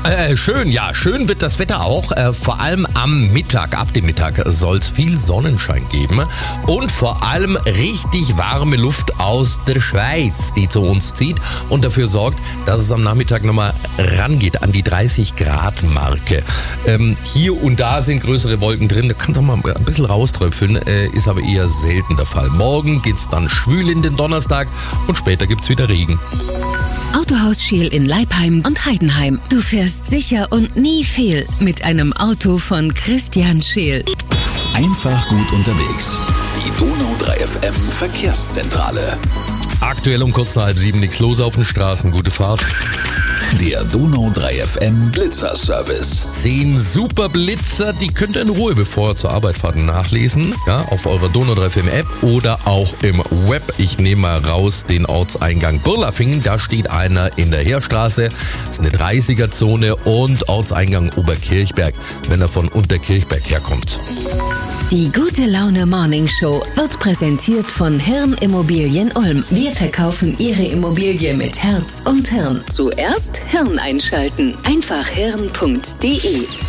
Schön, ja. Schön wird das Wetter auch. Vor allem am Mittag, ab dem Mittag soll es viel Sonnenschein geben. Und vor allem richtig warme Luft aus der Schweiz, die zu uns zieht und dafür sorgt, dass es am Nachmittag nochmal rangeht an die 30 Grad Marke. Hier und da sind größere Wolken drin. Da kann es auch mal ein bisschen rauströpfeln, ist aber eher selten der Fall. Morgen geht's dann schwül in den Donnerstag und später gibt's wieder Regen. Autohaus Scheel in Leipheim und Heidenheim. Du fährst sicher und nie fehl mit einem Auto von Christian Scheel. Einfach gut unterwegs. Die Donau 3 FM Verkehrszentrale. Aktuell um kurz nach 6:30 nichts los auf den Straßen. Gute Fahrt. Der Donau 3 FM Blitzerservice. 10 super Blitzer, die könnt ihr in Ruhe, bevor ihr zur Arbeit fahrt, nachlesen. Ja, auf eurer Donau 3 FM App oder auch im Web. Ich nehme mal raus den Ortseingang Birlafingen. Da steht einer in der Heerstraße. Das ist eine 30er-Zone und Ortseingang Oberkirchberg, wenn er von Unterkirchberg herkommt. Die Gute Laune Morning Show wird präsentiert von Hirn Immobilien Ulm. Wir verkaufen Ihre Immobilie mit Herz und Hirn. Zuerst Hirn einschalten. Einfach hirn.de